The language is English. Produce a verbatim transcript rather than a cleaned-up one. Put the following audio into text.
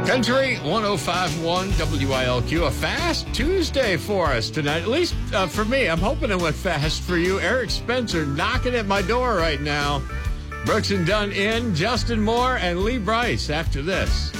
Country one oh five point one W I L Q. A fast Tuesday for us tonight. At least uh, for me. I'm hoping it went fast for you. Eric Spencer knocking at my door right now. Brooks and Dunn in. Justin Moore and Lee Bryce after this.